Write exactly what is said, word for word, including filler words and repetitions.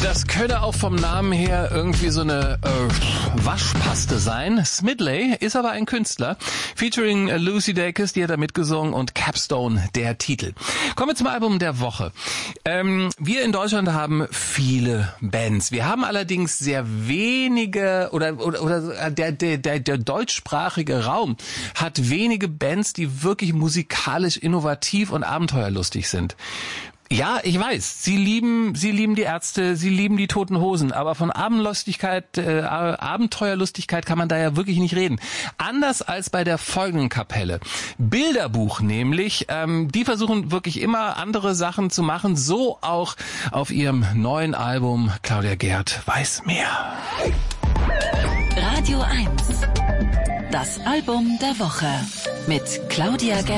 Das könnte auch vom Namen her irgendwie so eine äh, Waschpaste sein. Smidley ist aber ein Künstler. Featuring Lucy Dacus, die hat da mitgesungen, und Capstone, der Titel. Kommen wir zum Album der Woche. Ähm, wir in Deutschland haben viele Bands. Wir haben allerdings sehr wenige, oder oder, oder der, der, der, der deutschsprachige Raum hat wenige Bands, die wirklich musikalisch innovativ und abenteuerlustig sind. Ja, ich weiß, sie lieben, sie lieben die Ärzte, sie lieben die Toten Hosen, aber von Abendlustigkeit, äh, Abenteuerlustigkeit kann man da ja wirklich nicht reden. Anders als bei der folgenden Kapelle. Bilderbuch nämlich, ähm, die versuchen wirklich immer andere Sachen zu machen, so auch auf ihrem neuen Album Claudia Gerd weiß mehr. Radio eins, das Album der Woche mit Claudia Gerd.